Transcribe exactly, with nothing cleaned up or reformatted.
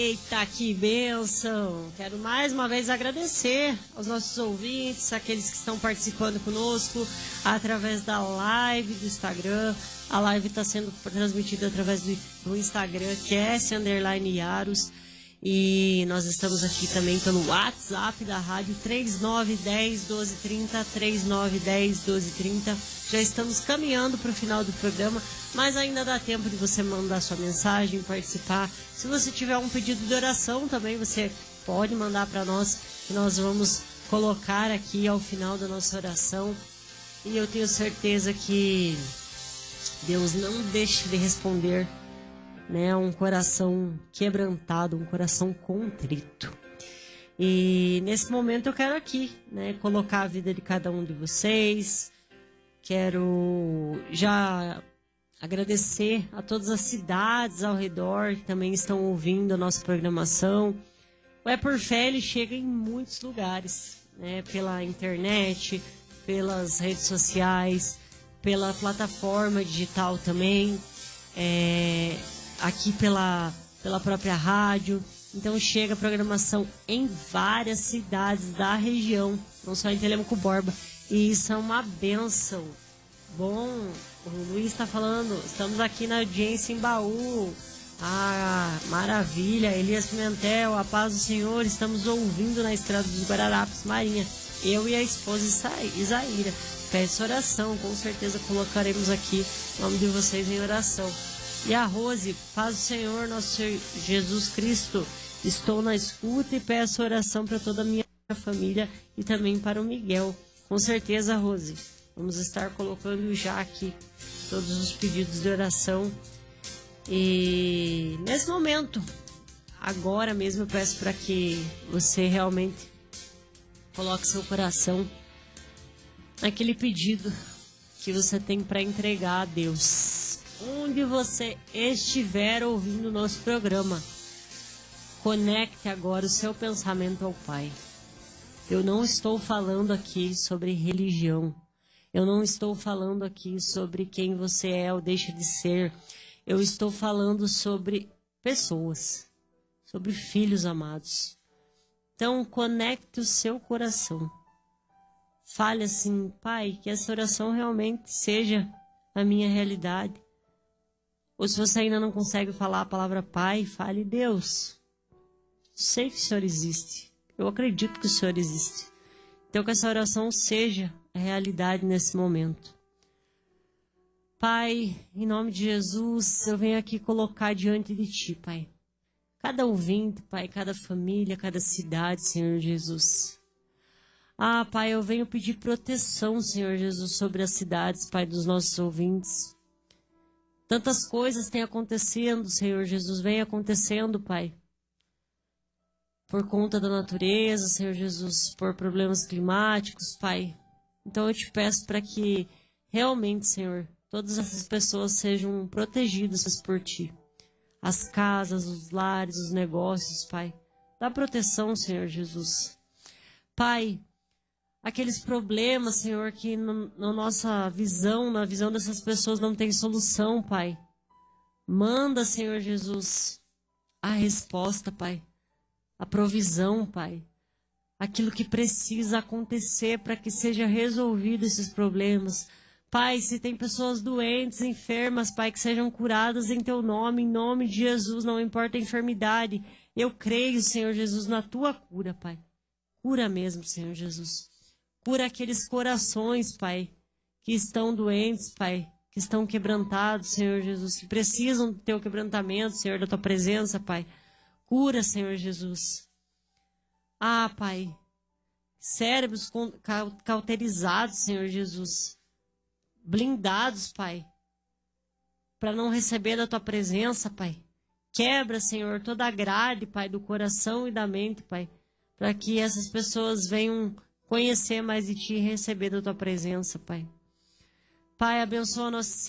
Eita, que bênção! Quero mais uma vez agradecer aos nossos ouvintes, aqueles que estão participando conosco através da live do Instagram. A live está sendo transmitida através do, do Instagram, que é S underline Yaros. E nós estamos aqui também pelo WhatsApp da rádio três nove um zero, doze trinta, três nove um zero, doze trinta. Já estamos caminhando para o final do programa, mas ainda dá tempo de você mandar sua mensagem, participar. Se você tiver um pedido de oração também, você pode mandar para nós, que nós vamos colocar aqui ao final da nossa oração. E eu tenho certeza que Deus não deixa de responder, né, um coração quebrantado, um coração contrito. E nesse momento eu quero aqui, né, colocar a vida de cada um de vocês. Quero já agradecer a todas as cidades ao redor que também estão ouvindo a nossa programação. O É Por Fé, ele chega em muitos lugares, né, pela internet, pelas redes sociais, pela plataforma digital também, é, aqui pela, pela própria rádio. Então chega a programação em várias cidades da região, não só em Telêmaco Borba. E isso é uma bênção. Bom, o Luiz está falando, estamos aqui na audiência em Baú. Ah, maravilha. Elias Pimentel, a paz do Senhor, estamos ouvindo na estrada dos Guararapes, Marinha. Eu e a esposa Isaíra. Peço oração, com certeza colocaremos aqui o nome de vocês em oração. E a Rose, paz do Senhor, nosso Senhor Jesus Cristo. Estou na escuta e peço oração para toda a minha família e também para o Miguel. Com certeza, Rose, vamos estar colocando já aqui todos os pedidos de oração. E nesse momento, agora mesmo, eu peço para que você realmente coloque seu coração naquele pedido que você tem para entregar a Deus. Onde você estiver ouvindo o nosso programa, conecte agora o seu pensamento ao Pai. Eu não estou falando aqui sobre religião. Eu não estou falando aqui sobre quem você é ou deixa de ser. Eu estou falando sobre pessoas, sobre filhos amados. Então, conecte o seu coração. Fale assim: Pai, que essa oração realmente seja a minha realidade. Ou se você ainda não consegue falar a palavra Pai, fale: Deus, sei que o Senhor existe. Eu acredito que o Senhor existe. Então que essa oração seja a realidade nesse momento. Pai, em nome de Jesus, eu venho aqui colocar diante de Ti, Pai. Cada ouvinte, Pai, cada família, cada cidade, Senhor Jesus. Ah, Pai, eu venho pedir proteção, Senhor Jesus, sobre as cidades, Pai, dos nossos ouvintes. Tantas coisas têm acontecendo, Senhor Jesus, vem acontecendo, Pai. Por conta da natureza, Senhor Jesus, por problemas climáticos, Pai. Então eu te peço para que realmente, Senhor, todas essas pessoas sejam protegidas por Ti. As casas, os lares, os negócios, Pai. Dá proteção, Senhor Jesus. Pai, aqueles problemas, Senhor, que no, na nossa visão, na visão dessas pessoas não tem solução, Pai. Manda, Senhor Jesus, a resposta, Pai. A provisão, Pai. Aquilo que precisa acontecer para que seja resolvido esses problemas. Pai, se tem pessoas doentes, enfermas, Pai, que sejam curadas em Teu nome, em nome de Jesus, não importa a enfermidade. Eu creio, Senhor Jesus, na Tua cura, Pai. Cura mesmo, Senhor Jesus. Cura aqueles corações, Pai, que estão doentes, Pai, que estão quebrantados, Senhor Jesus, que precisam do Teu quebrantamento, Senhor, da Tua presença, Pai. Cura, Senhor Jesus. Ah, Pai, cérebros cauterizados, Senhor Jesus, blindados, Pai, para não receber da Tua presença, Pai. Quebra, Senhor, toda a grade, Pai, do coração e da mente, Pai, para que essas pessoas venham conhecer mais de Ti e receber da Tua presença, Pai. Pai, abençoa a nossa